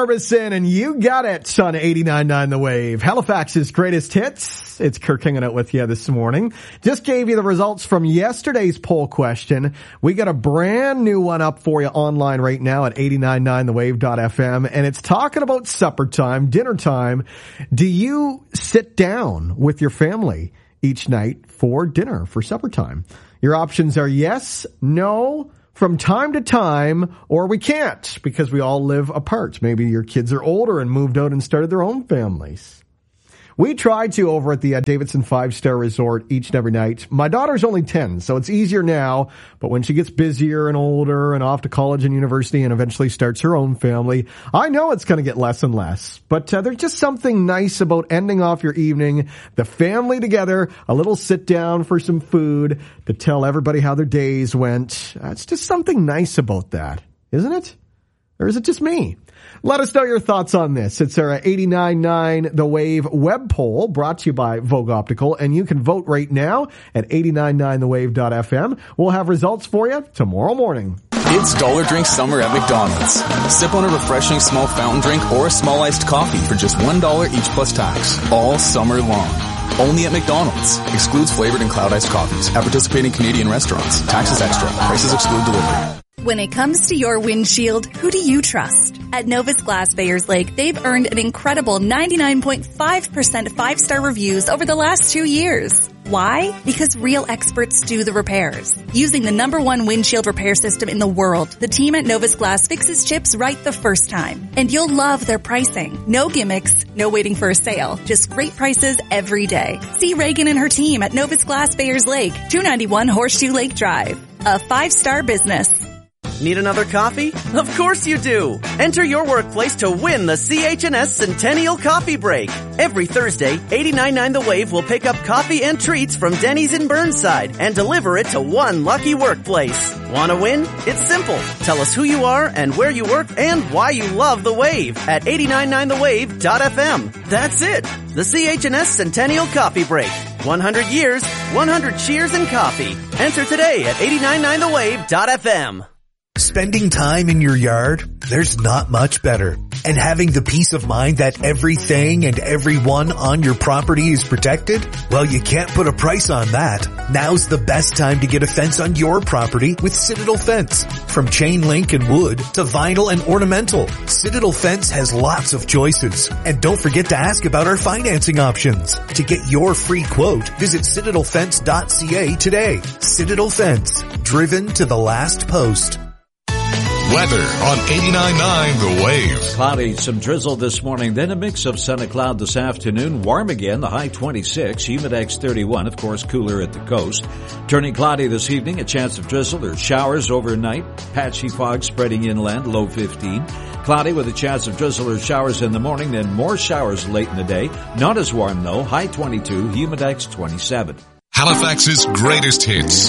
Orbison, and you got it on 89.9 The Wave. Halifax's greatest hits. It's Kirk hanging out with you this morning. Just gave you the results from yesterday's poll question. We got a brand new one up for you online right now at 89.9thewave.fm, and it's talking about supper time, dinner time. Do you sit down with your family each night for dinner, for supper time? Your options are yes, no, from time to time, or we can't because we all live apart. Maybe your kids are older and moved out and started their own families. We try to over at the Davidson 5-Star Resort each and every night. My daughter's only 10, so it's easier now. But when she gets busier and older and off to college and university and eventually starts her own family, I know it's going to get less and less. But there's just something nice about ending off your evening, the family together, a little sit down for some food to tell everybody how their days went. It's just something nice about that, isn't it? Or is it just me? Let us know your thoughts on this. It's our 89.9 The Wave web poll brought to you by Vogue Optical, and you can vote right now at 89.9thewave.fm. We'll have results for you tomorrow morning. It's Dollar Drink Summer at McDonald's. Sip on a refreshing small fountain drink or a small iced coffee for just $1 each plus tax, all summer long. Only at McDonald's. Excludes flavored and cloud iced coffees at participating Canadian restaurants. Taxes extra. Prices exclude delivery. When it comes to your windshield, who do you trust? At Novus Glass Bayers Lake, they've earned an incredible 99.5% 5-star reviews over the last 2 years. Why? Because real experts do the repairs. Using the #1 windshield repair system in the world, the team at Novus Glass fixes chips right the first time. And you'll love their pricing. No gimmicks, no waiting for a sale, just great prices every day. See Reagan and her team at Novus Glass Bayers Lake, 291 Horseshoe Lake Drive. A 5-star business. Need another coffee? Of course you do! Enter your workplace to win the CH&S Centennial Coffee Break. Every Thursday, 89.9 The Wave will pick up coffee and treats from Denny's in Burnside and deliver it to one lucky workplace. Want to win? It's simple. Tell us who you are and where you work and why you love The Wave at 89.9thewave.fm. That's it! The CH&S Centennial Coffee Break. 100 years, 100 cheers and coffee. Enter today at 89.9thewave.fm. Spending time in your yard, there's not much better. And having the peace of mind that everything and everyone on your property is protected? Well, you can't put a price on that. Now's the best time to get a fence on your property with Citadel Fence. From chain link and wood to vinyl and ornamental, Citadel Fence has lots of choices. And don't forget to ask about our financing options. To get your free quote, visit citadelfence.ca today. Citadel Fence, driven to the last post. Weather on 89.9 The Wave. Cloudy, some drizzle this morning, then a mix of sun and cloud this afternoon. Warm again, the high 26, humidex 31, of course cooler at the coast. Turning cloudy this evening, a chance of drizzle or showers overnight. Patchy fog spreading inland, low 15. Cloudy with a chance of drizzle or showers in the morning, then more showers late in the day. Not as warm though, high 22, humidex 27. Halifax's greatest hits.